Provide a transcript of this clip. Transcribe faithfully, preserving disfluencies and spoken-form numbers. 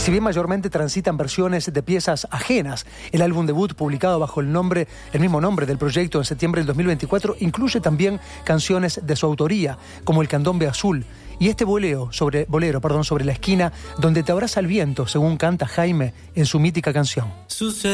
si bien mayormente transitan versiones de piezas ajenas, el álbum debut, publicado bajo el nombre, el mismo nombre del proyecto en septiembre del dos mil veinticuatro, incluye también canciones de su autoría, como El Candombe Azul, y este bolero sobre, bolero, perdón, sobre la esquina donde te abraza el viento, según canta Jaime en su mítica canción.